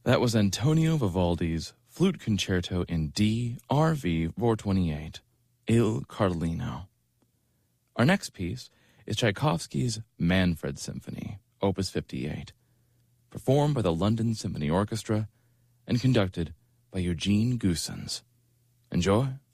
That was Antonio Vivaldi's Flute Concerto in D, RV 428, Il Cardellino. Our next piece is Tchaikovsky's Manfred Symphony, Opus 58, performed by the London Symphony Orchestra and conducted by Eugene Goossens. Enjoy.